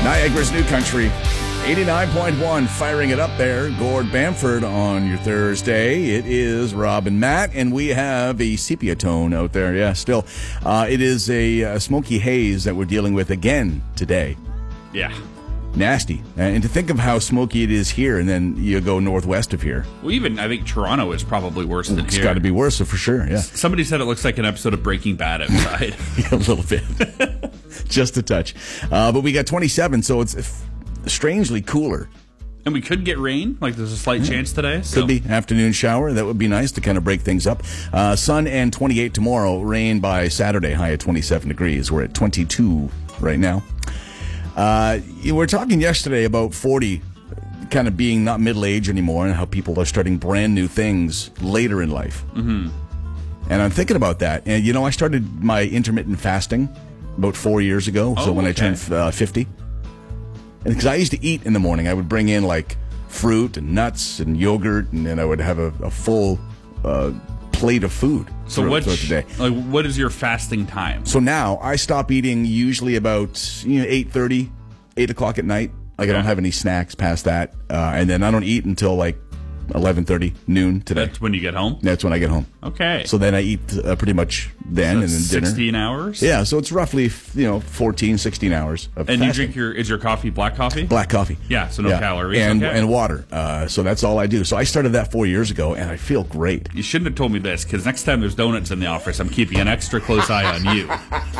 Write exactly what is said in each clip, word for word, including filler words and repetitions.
Niagara's New Country, eighty-nine point one, firing it up there. Gord Bamford on your Thursday. It is Rob and Matt, and we have a sepia tone out there. Yeah, still. Uh, it is a, a smoky haze that we're dealing with again today. Yeah. Nasty. And to think of how smoky it is here, and then you go northwest of here. Well, even, I think Toronto is probably worse than It's here. got to be worse, for sure, yeah. Somebody said it looks like an episode of Breaking Bad outside. A little bit. Just a touch. Uh, but we got twenty-seven, so it's f- strangely cooler. And we could get rain. Like, there's a slight yeah. chance today. So. Could be afternoon shower. That would be nice to kind of break things up. Uh, sun and twenty-eight tomorrow. Rain by Saturday. High at twenty-seven degrees. We're at twenty-two right now. Uh, we were talking yesterday about forty kind of being not middle age anymore and how people are starting brand new things later in life. Mm-hmm. And I'm thinking about that. And, you know, I started my intermittent fasting about four years ago. Oh, so when okay. I turned uh, fifty. And because I used to eat in the morning, I would bring in like fruit and nuts and yogurt, and then I would have a, a full uh, plate of food so throughout, what, throughout the day. Like, what is your fasting time? So now I stop eating usually about you know eight thirty, eight o'clock at night. Like, I don't have any snacks past that. Uh, and then I don't eat until like eleven thirty, noon today. That's when you get home? That's when I get home. Okay. So then I eat uh, pretty much then, so and then dinner. sixteen hours? Yeah, so it's roughly, you know, fourteen, sixteen hours of And fasting. you drink your, is your coffee black coffee? Black coffee. Yeah, so no yeah. calories. And, okay. and water. Uh, so that's all I do. So I started that four years ago, and I feel great. You shouldn't have told me this, because next time there's donuts in the office, I'm keeping an extra close eye on you.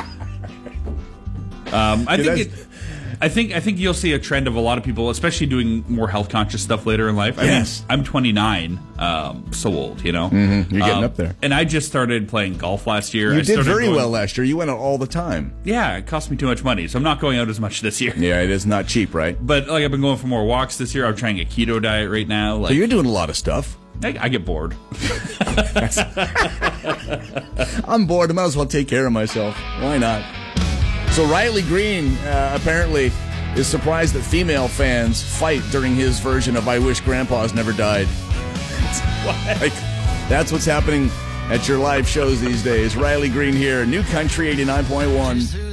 Um, I Yeah, think it... I think I think you'll see a trend of a lot of people, especially doing more health conscious stuff later in life. I Yes. mean, I'm twenty-nine, um, so old, you know. Mm-hmm. You're getting um, up there. And I just started playing golf last year. You I did started very going, well last year. You went out all the time. Yeah, it cost me too much money, so I'm not going out as much this year. Yeah, it is not cheap, right? But like I've been going for more walks this year. I'm trying a keto diet right now. Like So you're doing a lot of stuff. I, I get bored. I'm bored. I might as well take care of myself. Why not? So Riley Green uh, apparently is surprised that female fans fight during his version of I Wish Grandpa's Never Died. What? Like, that's what's happening at your live shows these days. Riley Green here, New Country eighty-nine point one.